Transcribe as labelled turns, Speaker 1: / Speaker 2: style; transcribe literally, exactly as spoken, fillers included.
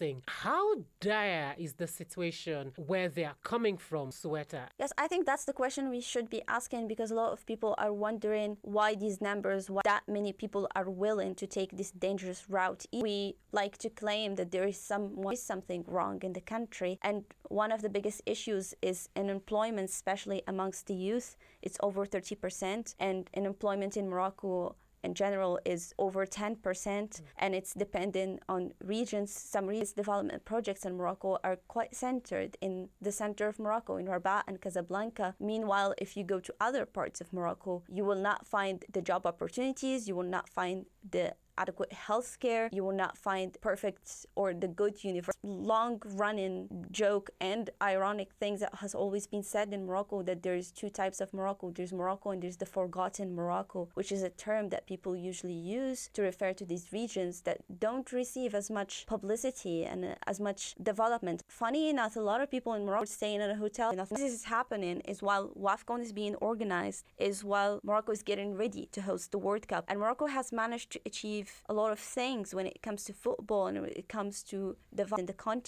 Speaker 1: asking, how dire is the situation where they are coming from, Sueta?
Speaker 2: Yes, I think that's the question we should be asking, because a lot of people are wondering why these numbers, why that many people are willing to take this dangerous route. We like to claim that there is some is something wrong in the country, and one of the biggest issues is unemployment, especially amongst the youth. It's over thirty percent, and unemployment in Morocco in general is over ten percent, mm. and it's dependent on regions. Some regions development projects in Morocco are quite centered in the center of Morocco, in Rabat and Casablanca. Meanwhile, if you go to other parts of Morocco, you will not find the job opportunities, you will not find the adequate health care, you will not find perfect or the good university. Long-running joke and ironic things that has always been said in Morocco, that there's two types of Morocco. There's Morocco and there's the forgotten Morocco, which is a term that people usually use to refer to these regions that don't receive as much publicity and uh, as much development. Funny enough, a lot of people in Morocco staying in a hotel. This is happening is while WAFCON is being organized, is while Morocco is getting ready to host the World Cup. And Morocco has managed to achieve a lot of things when it comes to football and when it comes to developing the country.